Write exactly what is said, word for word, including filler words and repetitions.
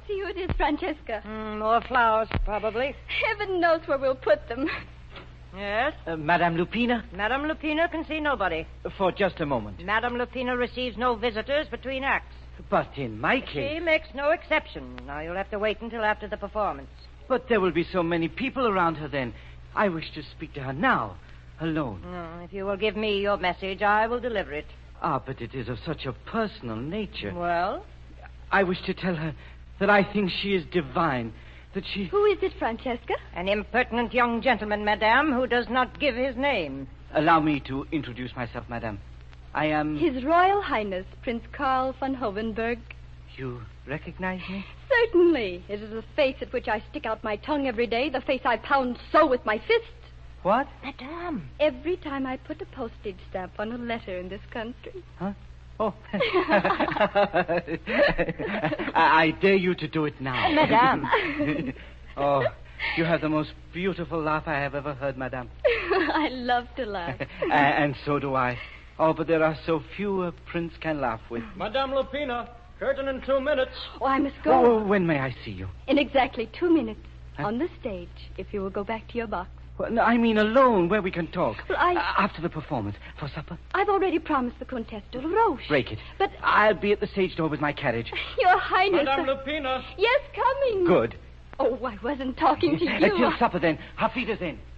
see who it is, Francesca. Mm, more flowers, probably. Heaven knows where we'll put them. Yes? Uh, Madame Lupina? Madame Lupina can see nobody. For just a moment. Madame Lupina receives no visitors between acts. But in my case... She makes no exception. Now, you'll have to wait until after the performance. But there will be so many people around her then. I wish to speak to her now, alone. No, if you will give me your message, I will deliver it. Ah, but it is of such a personal nature. Well? I wish to tell her that I think she is divine, that she... Who is it, Francesca? An impertinent young gentleman, madame, who does not give his name. Allow me to introduce myself, madame. I am... His Royal Highness, Prince Karl von Hohenberg. You recognize me? Certainly. It is the face at which I stick out my tongue every day, the face I pound so with my fist. What? Madame. Every time I put a postage stamp on a letter in this country. Huh? Oh. I, I dare you to do it now. Madame. Oh, you have the most beautiful laugh I have ever heard, madame. I love to laugh. uh, and so do I. Oh, but there are so few a prince can laugh with. Madame Lupina, curtain in two minutes. Oh, I must go. Oh, when may I see you? In exactly two minutes. Huh? On the stage, if you will go back to your box. Well, no, I mean alone, where we can talk. Well, I... Uh, after the performance. For supper? I've already promised the Comtesse de Roche. Break it. But... I'll be at the stage door with my carriage. Your Highness... Madame uh... Lupina. Yes, coming. Good. Oh, I wasn't talking to you. Uh, till supper, then. Auf Wiedersehen.